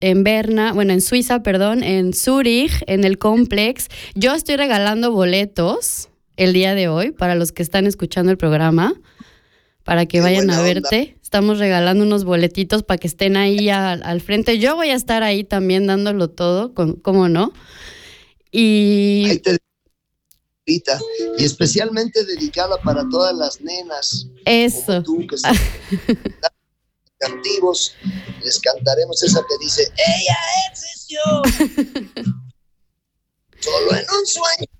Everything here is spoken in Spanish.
en Berna, bueno, en Suiza, perdón, en Zúrich, en el Complex. Yo estoy regalando boletos el día de hoy para los que están escuchando el programa, para que vayan a verte. Estamos regalando unos boletitos para que estén ahí al frente. Yo voy a estar ahí también dándolo todo, ¿cómo no? Y... Ahí te y especialmente dedicada para todas las nenas. Eso. Como tú, que son cantivos, les cantaremos esa que dice: ella existió solo en un sueño.